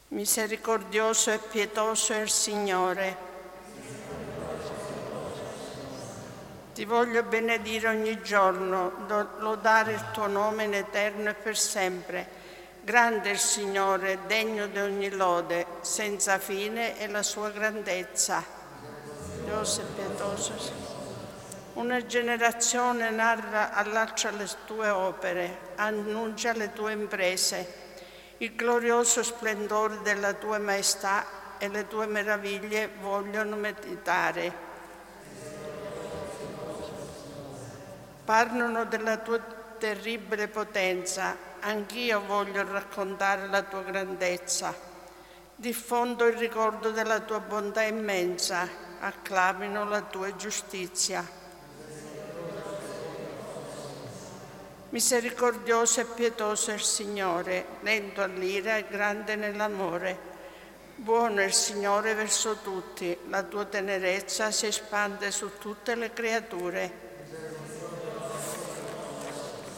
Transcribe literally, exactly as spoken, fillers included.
Misericordioso e pietoso è il Signore. Ti voglio benedire ogni giorno, lodare il tuo nome in eterno e per sempre. Grande è il Signore, degno di ogni lode, senza fine è la sua grandezza. Misericordioso e pietoso. Una generazione narra all'altra le tue opere, annuncia le tue imprese, il glorioso splendore della tua maestà e le tue meraviglie vogliono meditare. Parlano della tua terribile potenza, anch'io voglio raccontare la tua grandezza. Diffondo il ricordo della tua bontà immensa, acclamino la tua giustizia. Misericordioso e pietoso è il Signore, lento all'ira e grande nell'amore. Buono è il Signore verso tutti, la tua tenerezza si espande su tutte le creature.